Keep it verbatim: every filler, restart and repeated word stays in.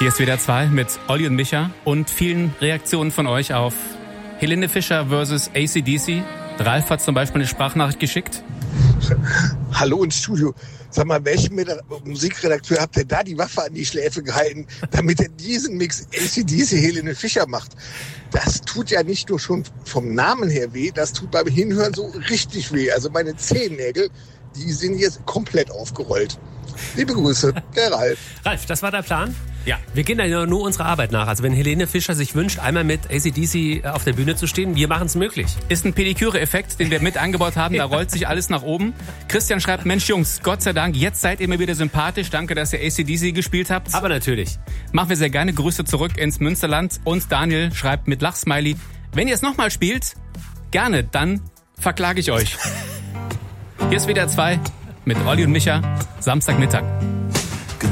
Hier ist wieder zwei mit Olli und Micha und vielen Reaktionen von euch auf Helene Fischer versus A C D C. Ralf hat zum Beispiel eine Sprachnachricht geschickt. Hallo ins Studio. Sag mal, welchen Musikredakteur habt ihr da die Waffe an die Schläfe gehalten, damit er diesen Mix A C D C Helene Fischer macht? Das tut ja nicht nur schon vom Namen her weh, das tut beim Hinhören so richtig weh. Also meine Zehennägel, die sind jetzt komplett aufgerollt. Liebe Grüße, der Ralf. Ralf, das war der Plan? Ja. Wir gehen ja nur unserer Arbeit nach. Also wenn Helene Fischer sich wünscht, einmal mit A C D C auf der Bühne zu stehen, wir machen es möglich. Ist ein Pediküre-Effekt, den wir mit eingebaut haben. Da rollt sich alles nach oben. Christian schreibt, Mensch Jungs, Gott sei Dank, jetzt seid ihr mir wieder sympathisch. Danke, dass ihr A C D C gespielt habt. Aber natürlich. Machen wir sehr gerne. Grüße zurück ins Münsterland. Und Daniel schreibt mit Lachsmiley, wenn ihr es nochmal spielt, gerne, dann verklage ich euch. Hier ist wieder zwei mit Olli und Micha, Samstagmittag.